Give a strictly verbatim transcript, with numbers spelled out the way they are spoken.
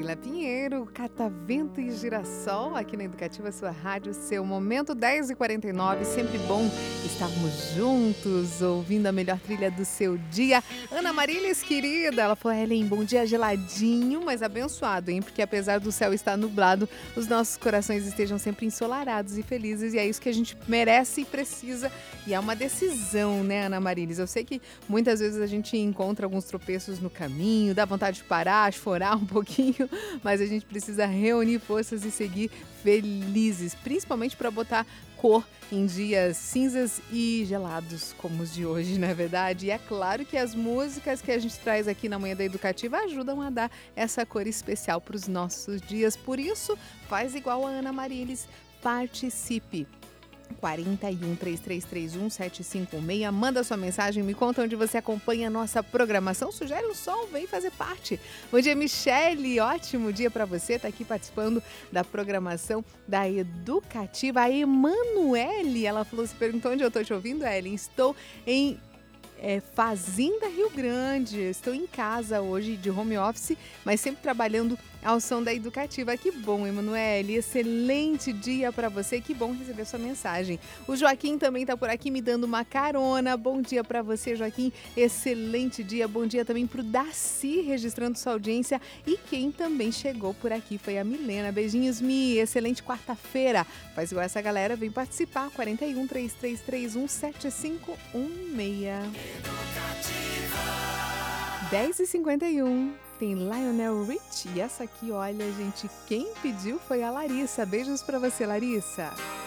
Camila Pinheiro, Catavento e Girassol, aqui na Educativa, sua rádio, seu momento, dez e quarenta e nove, sempre bom estarmos juntos, ouvindo a melhor trilha do seu dia. Ana Marilis, querida, ela falou, Ellen, bom dia geladinho, mas abençoado, hein? Porque apesar do céu estar nublado, os nossos corações estejam sempre ensolarados e felizes, e é isso que a gente merece e precisa, e é uma decisão, né, Ana Marilis? Eu sei que muitas vezes a gente encontra alguns tropeços no caminho, dá vontade de parar, chorar um pouquinho, mas a gente precisa reunir forças e seguir felizes, principalmente para botar cor em dias cinzas e gelados como os de hoje, não é verdade? E é claro que as músicas que a gente traz aqui na Manhã da Educativa ajudam a dar essa cor especial para os nossos dias. Por isso, faz igual a Ana Marilis, participe. quarenta e um, três três três um, sete cinco um seis. Manda sua mensagem, me conta onde você acompanha a nossa programação. Sugere um som, vem fazer parte. Bom dia, Michele. Ótimo dia para você. Está aqui participando da programação da Educativa. A Emanuele, ela falou, se perguntou onde eu estou te ouvindo, Ellen. Estou em É, Fazenda Rio Grande. Estou em casa hoje de home office, mas sempre trabalhando ao som da Educativa. Que bom, Emanuele. Excelente dia para você. Que bom receber sua mensagem. O Joaquim também está por aqui me dando uma carona. Bom dia para você, Joaquim. Excelente dia. Bom dia também para o Darcy, registrando sua audiência. E quem também chegou por aqui foi a Milena. Beijinhos, Mi. Excelente quarta-feira. Faz igual essa galera. Vem participar. quarenta e um, três três três um, sete cinco um seis. dez e cinquenta e um, tem Lionel Richie. E essa aqui, olha, gente, quem pediu foi a Larissa. Beijos pra você, Larissa.